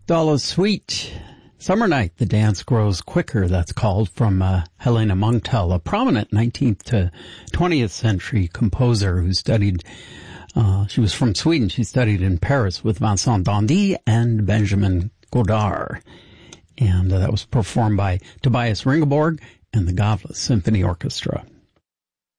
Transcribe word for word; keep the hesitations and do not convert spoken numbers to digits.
Dalla Suite. Summer Night, the dance grows quicker, that's called, from uh, Helena Munktel, a prominent nineteenth to twentieth century composer who studied, uh, she was from Sweden, she studied in Paris with Vincent Dandy and Benjamin Godard. And uh, that was performed by Tobias Ringelborg and the Gavle Symphony Orchestra.